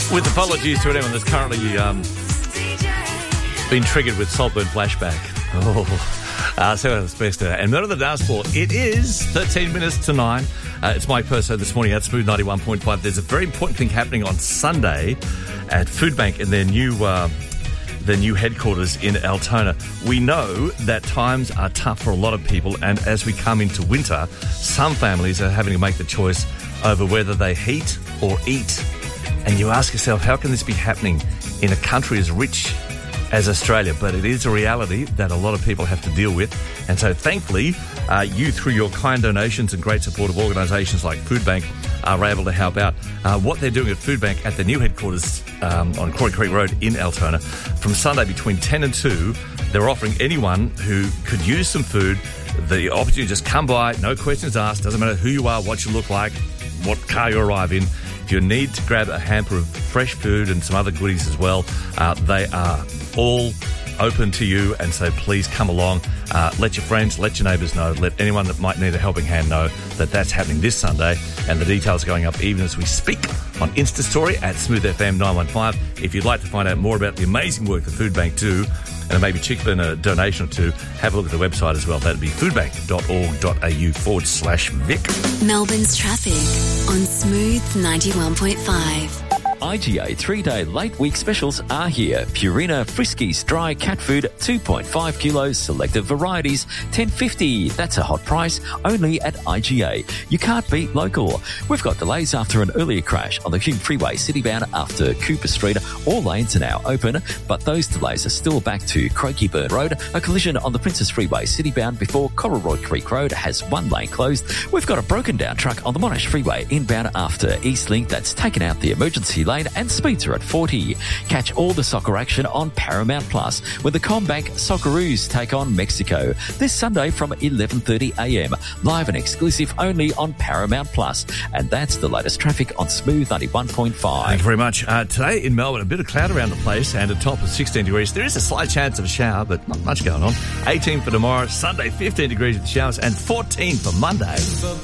With apologies to anyone that's currently been triggered with Saltburn flashback. So that's best. And none of the dance floor. It is 13 minutes to 9. It's Mike Purso this morning at Smooth 91.5. There's a very important thing happening on Sunday at Foodbank in their new headquarters in Altona. We know that times are tough for a lot of people, and as we come into winter, some families are having to make the choice over whether they heat or eat. And you ask yourself, how can this be happening in a country as rich as Australia? But it is a reality that a lot of people have to deal with. And so thankfully, you, through your kind donations and great support of organisations like Foodbank, are able to help out. What they're doing at Foodbank at the new headquarters on Quarry Creek Road in Altona, from Sunday between 10 and 2, they're offering anyone who could use some food the opportunity to just come by, no questions asked, doesn't matter who you are, what you look like, what car you arrive in. If you need to grab a hamper of fresh food and some other goodies as well, they are all open to you, and so please come along. Let your friends, let your neighbours know, let anyone that might need a helping hand know that that's happening this Sunday, and the details are going up even as we speak on Insta Story at Smooth FM 915. If you'd like to find out more about the amazing work the Foodbank do, and maybe chip in a donation or two, have a look at the website as well. That'd be foodbank.org.au/Vic. Melbourne's traffic on Smooth 91.5. IGA 3-day late week specials are here. Purina Friskies dry cat food, 2.5 kilos, selected varieties, $10.50. That's a hot price, only at IGA. You can't beat local. We've got delays after an earlier crash on the Hume Freeway citybound after Cooper Street. All lanes are now open, but those delays are still back to Croaky-Burn Road. A collision on the Princess Freeway citybound before Cororoy Creek Road has one lane closed. We've got a broken down truck on the Monash Freeway inbound after Eastlink that's taken out the emergency lane, and speeds are at 40. Catch all the soccer action on Paramount Plus when the CommBank Socceroos take on Mexico this Sunday from 11:30am. Live and exclusive only on Paramount Plus. And that's the latest traffic on Smooth 91.5. Thank you very much. Today in Melbourne, a bit of cloud around the place and a top of 16 degrees. There is a slight chance of a shower, but not much going on. 18 for tomorrow, Sunday 15 degrees with showers, and 14 for Monday.